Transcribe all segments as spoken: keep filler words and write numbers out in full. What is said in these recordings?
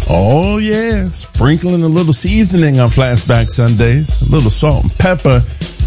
Oh, yeah. Sprinkling a little seasoning on Flashback Sundays. A little salt and pepper.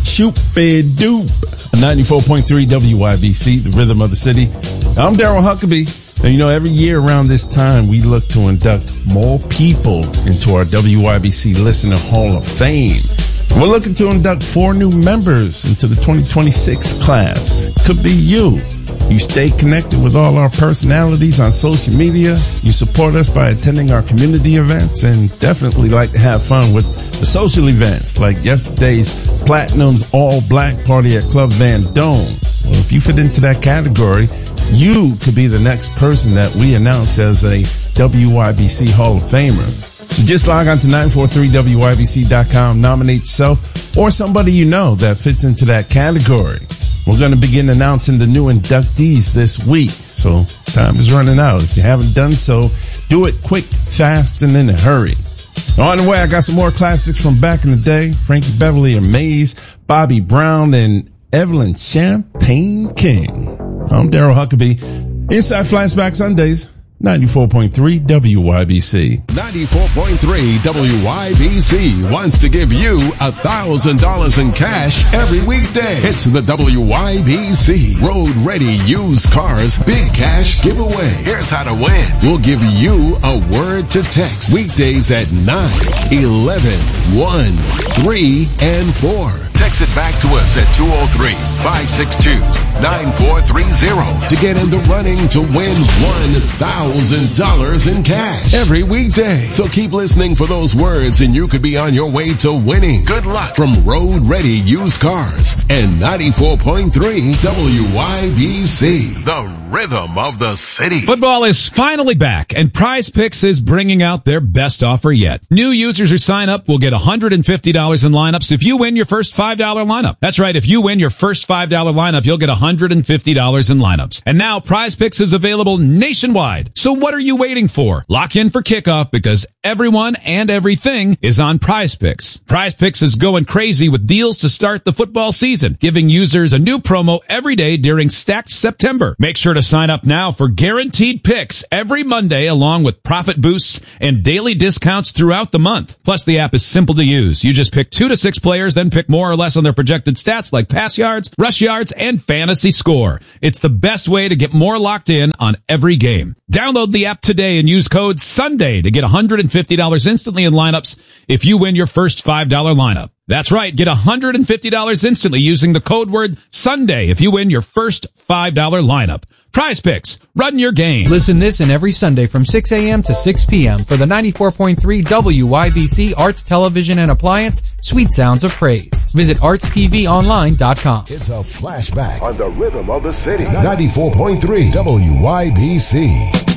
Shoop-a-doop. ninety-four point three W Y B C, the rhythm of the city. I'm Daryl Huckabee. And you know, every year around this time, we look to induct more people into our W Y B C Listener Hall of Fame. We're looking to induct four new members into the twenty twenty-six class. Could be you. You stay connected with all our personalities on social media. You support us by attending our community events, and definitely like to have fun with the social events like yesterday's Platinum's All Black Party at Club Van Dome. Well, if you fit into that category, you could be the next person that we announce as a W Y B C Hall of Famer. So just log on to nine four three W Y B C dot com, nominate yourself or somebody you know that fits into that category. We're going to begin announcing the new inductees this week, so time is running out. If you haven't done so, do it quick, fast, and in a hurry. On the way, I got some more classics from back in the day. Frankie Beverly and Maze, Bobby Brown, and Evelyn Champagne King. I'm Daryl Huckabee. Inside Flashback Sundays, ninety-four point three W Y B C. ninety-four point three W Y B C wants to give you one thousand dollars in cash every weekday. It's the W Y B C Road Ready Used Cars Big Cash Giveaway. Here's how to win. We'll give you a word to text weekdays at nine, eleven, one, three, and four. Text it back to us at two oh three, five six two, nine four three oh to get in the running to win one thousand dollars in cash every weekday. So keep listening for those words and you could be on your way to winning. Good luck from Road Ready Used Cars and ninety-four point three W Y B C, the rhythm of the city. Football is finally back, and Prize Picks is bringing out their best offer yet. New users who sign up will get one hundred fifty dollars in lineups if you win your first five dollars lineup. That's right. If you win your first five dollars lineup, you'll get one hundred fifty dollars in lineups. And now Prize Picks is available nationwide. So what are you waiting for? Lock in for kickoff because everyone and everything is on Prize Picks. Prize Picks is going crazy with deals to start the football season, giving users a new promo every day during Stacked September. Make sure to sign up now for guaranteed picks every Monday, along with profit boosts and daily discounts throughout the month. Plus, the app is simple to use. You just pick two to six players, then pick more or less on their projected stats like pass yards, rush yards, and fantasy score. It's the best way to get more locked in on every game. Download the app today and use code SUNDAY to get one hundred fifty dollars instantly in lineups if you win your first five dollars lineup. That's right. Get one hundred fifty dollars instantly using the code word SUNDAY if you win your first five dollars lineup. Prize Picks. Run your game. Listen this and every Sunday from six a.m. to six p.m. for the ninety-four point three W Y B C Arts Television and Appliance Sweet Sounds of Praise. Visit arts t v online dot com. It's a flashback on the rhythm of the city. ninety-four point three W Y B C.